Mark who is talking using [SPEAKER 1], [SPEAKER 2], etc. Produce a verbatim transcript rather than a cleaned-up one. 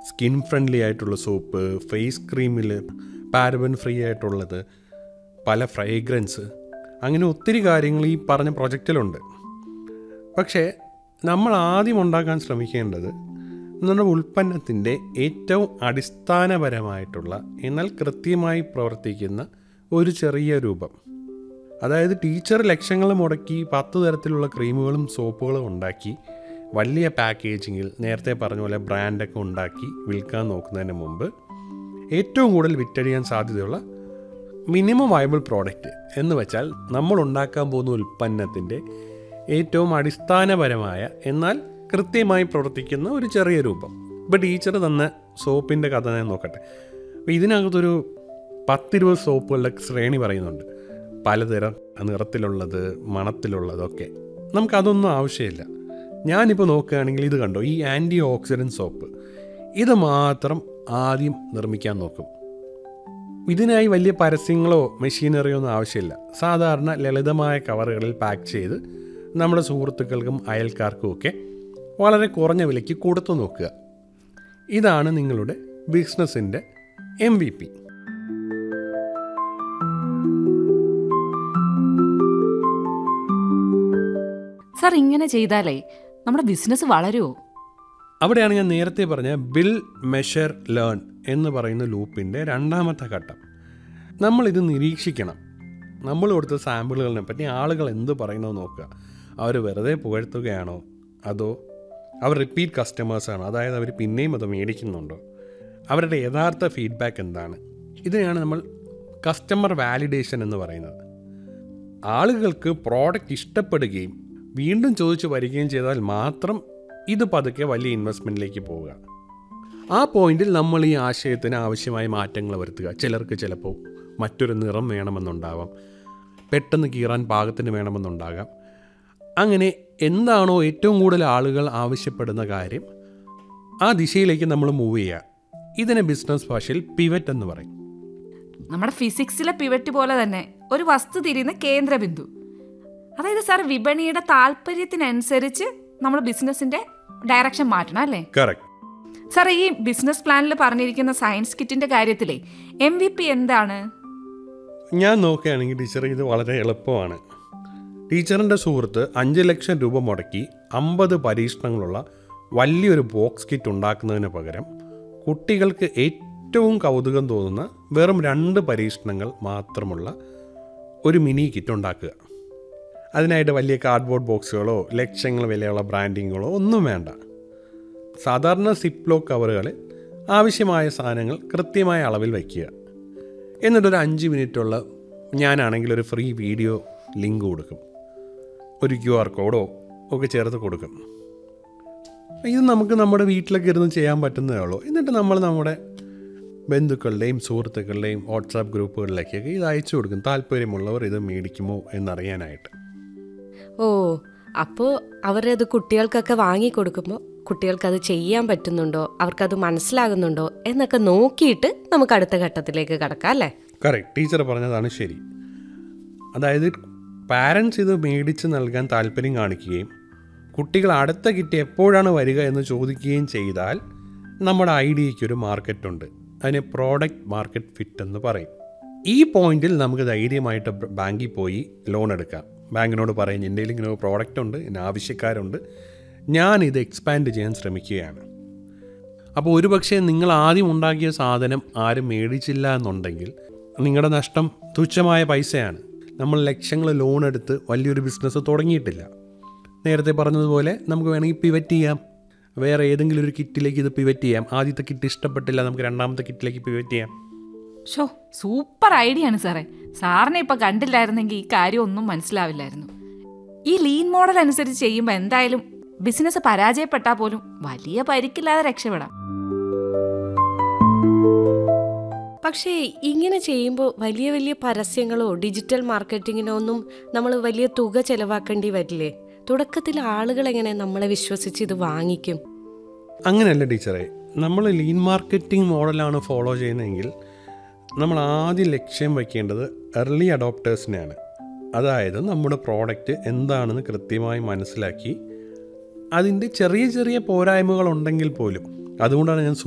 [SPEAKER 1] Skin friendly ആയിട്ടുള്ള soap, face ക്രീമിൽ paraben free ആയിട്ടുള്ളത്, പല ഫ്രേഗ്രൻസ്, അങ്ങനെ ഒത്തിരി കാര്യങ്ങൾ ഈ പറഞ്ഞ പ്രൊജക്റ്റിലുണ്ട്. പക്ഷേ നമ്മൾ ആദ്യം ഉണ്ടാക്കാൻ ശ്രമിക്കേണ്ടത് നമ്മുടെ ഉൽപ്പന്നത്തിൻ്റെ ഏറ്റവും അടിസ്ഥാനപരമായിട്ടുള്ള എന്നാൽ കൃത്യമായി പ്രവർത്തിക്കുന്ന ഒരു ചെറിയ രൂപം. അതായത് ടീച്ചർ ലക്ഷങ്ങൾ മുടക്കി പത്ത് തരത്തിലുള്ള ക്രീമുകളും സോപ്പുകളും ഉണ്ടാക്കി വലിയ പാക്കേജിങ്ങിൽ നേരത്തെ പറഞ്ഞ പോലെ ബ്രാൻഡൊക്കെ ഉണ്ടാക്കി വിൽക്കാൻ നോക്കുന്നതിന് മുമ്പ് ഏറ്റവും കൂടുതൽ വിറ്റഴിയാൻ സാധ്യതയുള്ള മിനിമം വയബിൾ പ്രോഡക്റ്റ് എന്ന് വെച്ചാൽ നമ്മൾ ഉണ്ടാക്കാൻ പോകുന്ന ഉൽപ്പന്നത്തിൻ്റെ ഏറ്റവും അടിസ്ഥാനപരമായ എന്നാൽ കൃത്യമായി പ്രവർത്തിക്കുന്ന ഒരു ചെറിയ രൂപം. ഇപ്പോൾ ടീച്ചർ തന്ന സോപ്പിൻ്റെ കഥ ഞാൻ നോക്കട്ടെ. അപ്പോൾ ഇതിനകത്തൊരു പത്തിരുപത് സോപ്പുകളുടെ ശ്രേണി പറയുന്നുണ്ട്. പലതരം നിറത്തിലുള്ളത്, മണത്തിലുള്ളതൊക്കെ. നമുക്കതൊന്നും ആവശ്യമില്ല. ഞാനിപ്പോൾ നോക്കുകയാണെങ്കിൽ ഇത് കണ്ടോ, ഈ ആൻറ്റി ഓക്സിഡൻറ്റ് സോപ്പ്, ഇത് മാത്രം ആദ്യം നിർമ്മിക്കാൻ നോക്കും. ഇതിനായി വലിയ പരസ്യങ്ങളോ മെഷീനറിയോ ഒന്നും ആവശ്യമില്ല. സാധാരണ ലളിതമായ കവറുകളിൽ പാക്ക് ചെയ്ത് നമ്മുടെ സുഹൃത്തുക്കൾക്കും അയൽക്കാർക്കും ഒക്കെ വളരെ കുറഞ്ഞ വിലയ്ക്ക് കൊടുത്തു നോക്കുക. ഇതാണ് നിങ്ങളുടെ ബിസിനസ്സിൻ്റെ എം വി പി.
[SPEAKER 2] സാർ, ഇങ്ങനെ ചെയ്താലേ നമ്മുടെ ബിസിനസ് വളരുമോ?
[SPEAKER 1] അവിടെയാണ് ഞാൻ നേരത്തെ പറഞ്ഞ ബിൽ, മെഷർ, ലേൺ എന്ന് പറയുന്ന ലൂപ്പിൻ്റെ രണ്ടാമത്തെ ഘട്ടം. നമ്മളിത് നിരീക്ഷിക്കണം. നമ്മൾ കൊടുത്ത സാമ്പിളുകളിനെ പറ്റി ആളുകൾ എന്ത് പറയുന്നത് നോക്കുക. അവർ വെറുതെ പുകഴ്ത്തുകയാണോ, അതോ അവർ റിപ്പീറ്റ് കസ്റ്റമേഴ്സാണോ, അതായത് അവർ പിന്നെയും അത് മേടിക്കുന്നുണ്ടോ, അവരുടെ യഥാർത്ഥ ഫീഡ്ബാക്ക് എന്താണ്? ഇതിനെയാണ് നമ്മൾ കസ്റ്റമർ വാലിഡേഷൻ എന്ന് പറയുന്നത്. ആളുകൾക്ക് പ്രോഡക്റ്റ് ഇഷ്ടപ്പെടുകയും വീണ്ടും ചോദിച്ചു വരികയും ചെയ്താൽ മാത്രം ഇത് പതുക്കെ വലിയ ഇൻവെസ്റ്റ്മെൻറ്റിലേക്ക് പോവുക. ആ പോയിന്റിൽ നമ്മൾ ഈ ആശയത്തിന് ആവശ്യമായ മാറ്റങ്ങൾ വരുത്തുക. ചിലർക്ക് ചിലപ്പോൾ മറ്റൊരു നിറം വേണമെന്നുണ്ടാവാം, പെട്ടെന്ന് കീറാൻ പാകത്തിന് വേണമെന്നുണ്ടാകാം. അങ്ങനെ എന്താണോ ഏറ്റവും കൂടുതൽ ആളുകൾ ആവശ്യപ്പെടുന്ന കാര്യം, ആ ദിശയിലേക്ക് നമ്മൾ മൂവ് ചെയ്യുക. ഇതിനെ ബിസിനസ് ഭാഷയിൽ പിവറ്റ് എന്ന് പറയും.
[SPEAKER 2] നമ്മുടെ ഫിസിക്സിലെ പിവറ്റ് പോലെ തന്നെ ഒരു വസ്തു തിരിയുന്ന കേന്ദ്രബിന്ദു. അതായത് സാർ, വിപണിയുടെ താല്പര്യത്തിനനുസരിച്ച് നമ്മൾ ബിസിനസിന്റെ ഡയറക്ഷൻ മാറ്റണം, അല്ലേ?
[SPEAKER 1] കറക്റ്റ്.
[SPEAKER 2] സാർ, ഈ ബിസിനസ് പ്ലാനിൽ പറഞ്ഞിരിക്കുന്ന സയൻസ് കിറ്റിന്റെ കാര്യത്തിലെ എം വി പി എന്താണ്?
[SPEAKER 1] ഞാൻ നോക്കുകയാണെങ്കിൽ ടീച്ചർ, ഇത് വളരെ എളുപ്പമാണ്. ടീച്ചറിൻ്റെ സുഹൃത്ത് അഞ്ച് ലക്ഷം രൂപ മുടക്കി അമ്പത് പരീക്ഷണങ്ങളുള്ള വലിയൊരു ബോക്സ് കിറ്റ് ഉണ്ടാക്കുന്നതിന് പകരം കുട്ടികൾക്ക് ഏറ്റവും കൗതുകം തോന്നുന്ന വെറും രണ്ട് പരീക്ഷണങ്ങൾ മാത്രമുള്ള ഒരു മിനി കിറ്റ് ഉണ്ടാക്കുക. അതിനായിട്ട് വലിയ കാർഡ്ബോർഡ് ബോക്സുകളോ ലക്ഷങ്ങൾ വിലയുള്ള ബ്രാൻഡിങ്ങുകളോ ഒന്നും വേണ്ട. സാധാരണ സിപ്ലോ കവറുകളിൽ ആവശ്യമായ സാധനങ്ങൾ കൃത്യമായ അളവിൽ വയ്ക്കുക. എന്നിട്ടൊരു അഞ്ച് മിനിറ്റുള്ള ഞാനാണെങ്കിൽ ഒരു ഫ്രീ വീഡിയോ ലിങ്ക് കൊടുക്കും, ഒരു ക്യു ആർ കോഡോ ഒക്കെ ചേർത്ത് കൊടുക്കും. ഇത് നമുക്ക് നമ്മുടെ വീട്ടിലൊക്കെ ഇരുന്ന് ചെയ്യാൻ പറ്റുന്നതേ ഉള്ളൂ. എന്നിട്ട് നമ്മൾ നമ്മുടെ ബന്ധുക്കളുടെയും സുഹൃത്തുക്കളുടെയും വാട്സാപ്പ് ഗ്രൂപ്പുകളിലേക്കൊക്കെ ഇത് അയച്ചു കൊടുക്കും, താല്പര്യമുള്ളവർ ഇത് മേടിക്കുമോ എന്നറിയാനായിട്ട്.
[SPEAKER 3] ഓ, അപ്പോൾ അവരത് കുട്ടികൾക്കൊക്കെ വാങ്ങിക്കൊടുക്കുമ്പോൾ കുട്ടികൾക്കത് ചെയ്യാൻ പറ്റുന്നുണ്ടോ, അവർക്കത് മനസ്സിലാകുന്നുണ്ടോ എന്നൊക്കെ നോക്കിയിട്ട് നമുക്ക് അടുത്ത ഘട്ടത്തിലേക്ക് കടക്കാം, അല്ലേ?
[SPEAKER 1] കറക്റ്റ്, ടീച്ചർ പറഞ്ഞതാണ് ശരി. അതായത് പാരൻസ് ഇത് മേടിച്ച് നൽകാൻ താല്പര്യം കാണിക്കുകയും കുട്ടികൾ അടുത്ത കിറ്റ് എപ്പോഴാണ് വരിക എന്ന് ചോദിക്കുകയും ചെയ്താൽ നമ്മുടെ ഐഡിയയ്ക്കൊരു മാർക്കറ്റുണ്ട്. അതിനെ പ്രോഡക്റ്റ് മാർക്കറ്റ് ഫിറ്റ് എന്ന് പറയും. ഈ പോയിന്റിൽ നമുക്ക് ധൈര്യമായിട്ട് ബാങ്കിൽ പോയി ലോൺ എടുക്കാം. ബാങ്കിനോട് പറയും, എൻ്റെ കയ്യിൽ ഇങ്ങനെ ഒരു പ്രോഡക്റ്റ് ഉണ്ട്, എൻ്റെ ആവശ്യക്കാരുണ്ട്, ഞാനിത് എക്സ്പാൻഡ് ചെയ്യാൻ ശ്രമിക്കുകയാണ്. അപ്പോൾ ഒരു പക്ഷേ നിങ്ങൾ ആദ്യം ഉണ്ടാക്കിയ സാധനം ആരും മേടിച്ചില്ല എന്നുണ്ടെങ്കിൽ നിങ്ങളുടെ നഷ്ടം തുച്ഛമായ പൈസയാണ്. നമ്മൾ ലക്ഷങ്ങൾ ലോൺ എടുത്ത് വലിയൊരു ബിസിനസ് തുടങ്ങിയിട്ടില്ല. നേരത്തെ പറഞ്ഞതുപോലെ നമുക്ക് വേണമെങ്കിൽ പിവറ്റ് ചെയ്യാം, വേറെ ഏതെങ്കിലും ഒരു കിറ്റിലേക്ക് ഇത് പിവറ്റ് ചെയ്യാം. ആദ്യത്തെ കിറ്റ് ഇഷ്ടപ്പെട്ടില്ല, നമുക്ക് രണ്ടാമത്തെ കിറ്റിലേക്ക് പിവറ്റ് ചെയ്യാം.
[SPEAKER 2] ഷോ, സൂപ്പർ ഐഡിയ ആണ് സാറേ. സാറിനെ ഇപ്പം കണ്ടില്ലായിരുന്നെങ്കിൽ ഈ കാര്യം ഒന്നും മനസ്സിലാവില്ലായിരുന്നു. ഈ ലീൻ മോഡൽ അനുസരിച്ച് ചെയ്യുമ്പോൾ എന്തായാലും ബിസിനസ് പരാജയപ്പെട്ടാൽ പോലും വലിയ പരിക്കില്ലാതെ രക്ഷപ്പെടാം.
[SPEAKER 3] പക്ഷേ ഇങ്ങനെ ചെയ്യുമ്പോൾ വലിയ വലിയ പരസ്യങ്ങളോ ഡിജിറ്റൽ മാർക്കറ്റിങ്ങിനോ ഒന്നും നമ്മൾ വലിയ തുക ചെലവാക്കേണ്ടി വരില്ലേ? തുടക്കത്തിൽ ആളുകൾ എങ്ങനെ നമ്മളെ വിശ്വസിച്ച് ഇത് വാങ്ങിക്കും?
[SPEAKER 1] അങ്ങനെയല്ല ടീച്ചറെ, നമ്മൾ ലീൻ മാർക്കറ്റിംഗ് മോഡലാണ് ഫോളോ ചെയ്യുന്നതെങ്കിൽ നമ്മൾ ആദ്യം ലക്ഷ്യം വയ്ക്കേണ്ടത് എർലി അഡോപ്റ്റേഴ്സിനെയാണ്. അതായത് നമ്മുടെ പ്രോഡക്റ്റ് എന്താണെന്ന് കൃത്യമായി മനസ്സിലാക്കി അതിൻ്റെ ചെറിയ ചെറിയ പോരായ്മകൾ ഉണ്ടെങ്കിൽ പോലും, അതുകൊണ്ടാണ് ഞാൻ